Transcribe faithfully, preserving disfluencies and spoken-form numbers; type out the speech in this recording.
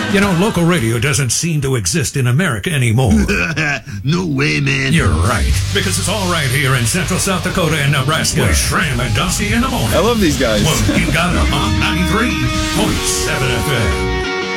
You know, local radio doesn't seem to exist in America anymore. No way, man. You're right. Because it's all right here in Central South Dakota and Nebraska. With Shram and Dusty in the morning. I love these guys. Well, you got them on ninety-three point seven F M.